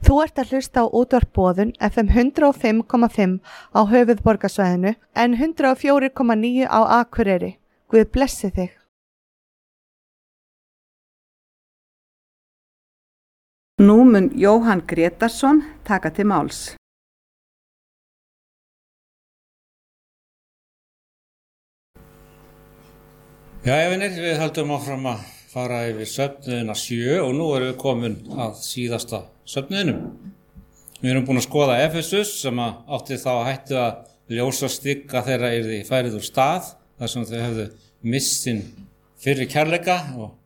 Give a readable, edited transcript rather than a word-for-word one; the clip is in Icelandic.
Þú ert að hlusta á útvarp Boðun FM 105,5 á höfuðborgarsvæðinu en 104,9 á Akureyri. Guð blessi þig. Nú mun Jóhann Grétarsson taka til máls. Jæja vinir, við höldum áfram að fara yfir söfnuðina 7 og nú erum við komin að síðasta söfnuðinum. Við erum búin að skoða Efesus sem átti þá að hættu að ljósa stigga þeirra yrði færið úr stað þar sem þau hefðu misst sinn fyrri kærleika og